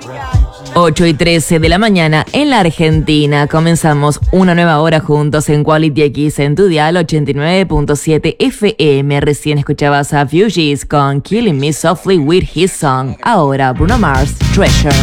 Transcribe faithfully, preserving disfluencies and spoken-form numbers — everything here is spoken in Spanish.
ocho y trece de la mañana en la Argentina. Comenzamos una nueva hora juntos en Quality X en tu dial ochenta y nueve punto siete F M. Recién escuchabas a Fugees con Killing Me Softly with His Song. Ahora Bruno Mars, Treasure.